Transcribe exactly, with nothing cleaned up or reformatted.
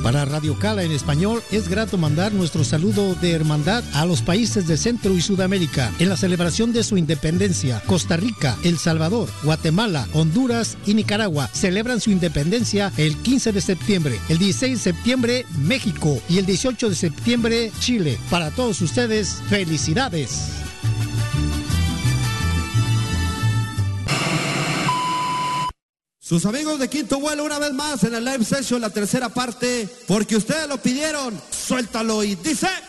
Para Radio Cala en español, es grato mandar nuestro saludo de hermandad a los países de Centro y Sudamérica en la celebración de su independencia. Costa Rica, El Salvador, Guatemala, Honduras y Nicaragua celebran su independencia el quince de septiembre, el dieciséis de septiembre México y el dieciocho de septiembre Chile. Para todos ustedes, felicidades. Sus amigos de Quinto Vuelo una vez más en el live session, la tercera parte, porque ustedes lo pidieron. Suéltalo y dice...